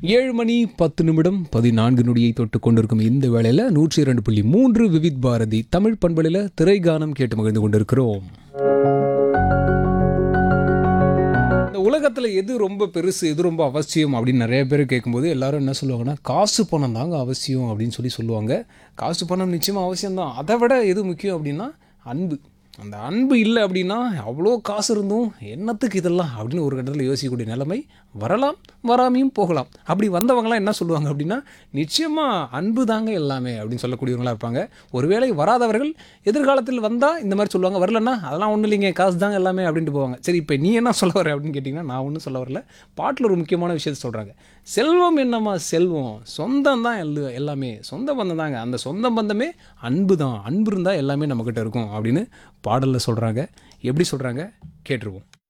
7:10 தொட்டு கொண்டிருக்கும் இந்த வேளையில் 102.3 விவித் பாரதி தமிழ் பண்பலையில் திரைகானம் கேட்டு மகிழ்ந்து கொண்டிருக்கிறோம். இந்த உலகத்தில் எது ரொம்ப பெருசு, எது ரொம்ப அவசியம் அப்படின்னு நிறைய பேர் கேட்கும்போது எல்லாரும் என்ன சொல்லுவாங்கன்னா, காசு பணம் தாங்க அவசியம் அப்படின்னு சொல்லுவாங்க. காசு பணம் நிச்சயமாக அவசியம்தான். அதை விட எது முக்கியம் அப்படின்னா அன்பு. அந்த அன்பு இல்லை அப்படின்னா அவ்வளோ காசு இருந்தும் என்னத்துக்கு இதெல்லாம் அப்படின்னு ஒரு கட்டத்தில் யோசிக்கக்கூடிய நிலைமை வரலாம், வராமையும் போகலாம். அப்படி வந்தவங்களாம் என்ன சொல்லுவாங்க அப்படின்னா, நிச்சயமாக அன்பு தாங்க எல்லாமே அப்படின்னு சொல்லக்கூடியவங்களாக இருப்பாங்க. ஒருவேளை வராதவர்கள் எதிர்காலத்தில் வந்தால் இந்த மாதிரி சொல்லுவாங்க, வரலன்னா அதெல்லாம் ஒன்றும் இல்லைங்க, காசு தாங்க எல்லாமே அப்படின்ட்டு போவாங்க. சரி, இப்போ நீ என்ன சொல்ல வர அப்படின்னு கேட்டிங்கன்னா, நான் ஒன்றும் சொல்ல வரல. பாட்டில் ஒரு முக்கியமான விஷயத்தை சொல்கிறாங்க. செல்வம் என்னம்மா செல்வம், சொந்தம் தான் எல்லாமே, சொந்த பந்தம் தாங்க. அந்த சொந்த பந்தமே அன்பு தான். அன்பு இருந்தால் எல்லாமே நம்மக்கிட்ட இருக்கும் அப்படின்னு பாடலில் சொல்கிறாங்க. எப்படி சொல்கிறாங்க கேட்டுருவோம்.